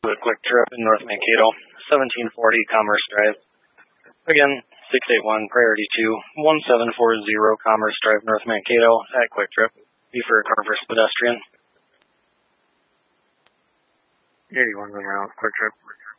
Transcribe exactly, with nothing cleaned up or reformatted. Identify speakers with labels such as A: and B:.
A: The Quick Trip in North Mankato, seventeen forty Commerce Drive. Again, six eight one Priority two, one seven four zero Commerce Drive, North Mankato at Quick Trip. Be for a car versus pedestrian.
B: eighty-one going around Quick Trip.